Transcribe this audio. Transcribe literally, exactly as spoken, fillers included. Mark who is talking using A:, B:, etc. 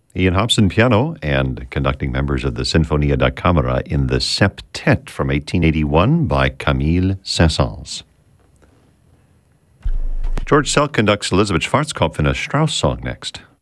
A: Ian Hobson, piano, and conducting members of the Sinfonia da Camera in the Septet from eighteen eighty-one by Camille Saint-Saëns. George Selk conducts Elisabeth Schwarzkopf in a Strauss song next.